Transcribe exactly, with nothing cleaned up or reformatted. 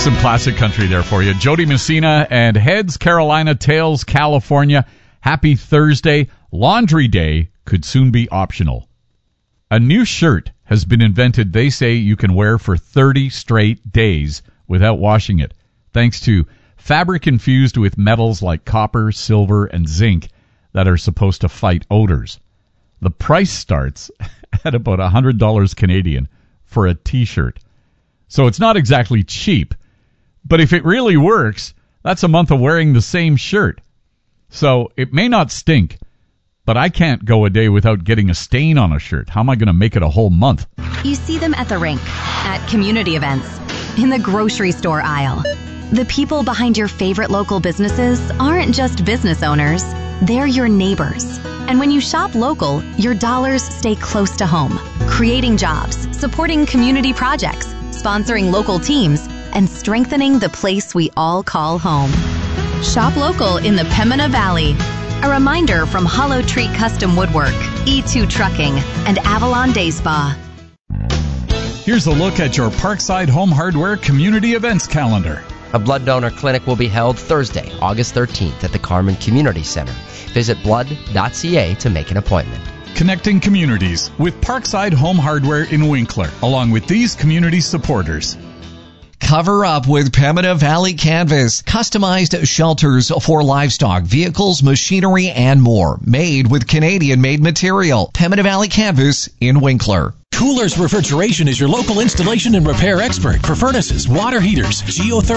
Some classic country there for you. Jody Messina and Heads, Carolina, Tails, California. Happy Thursday. Laundry day could soon be optional. A new shirt has been invented they say you can wear for thirty straight days without washing it, thanks to fabric infused with metals like copper, silver, and zinc that are supposed to fight odors. The price starts at about one hundred dollars Canadian for a t-shirt. So it's not exactly cheap. But if it really works, that's a month of wearing the same shirt. So it may not stink, but I can't go a day without getting a stain on a shirt. How am I going to make it a whole month? You see them at the rink, at community events, in the grocery store aisle. The people behind your favorite local businesses aren't just business owners. They're your neighbors. And when you shop local, your dollars stay close to home, creating jobs, supporting community projects, sponsoring local teams, and strengthening the place we all call home. Shop local in the Pembina Valley. A reminder from Hollow Tree Custom Woodwork, E two Trucking, and Avalon Day Spa. Here's a look at your Parkside Home Hardware community events calendar. A blood donor clinic will be held Thursday, August thirteenth at the Carmen Community Center. Visit blood dot c a to make an appointment. Connecting communities with Parkside Home Hardware in Winkler, along with these community supporters. Cover up with Pembina Valley Canvas. Customized shelters for livestock, vehicles, machinery, and more. Made with Canadian-made material. Pembina Valley Canvas in Winkler. Coolers Refrigeration is your local installation and repair expert for furnaces, water heaters, geothermal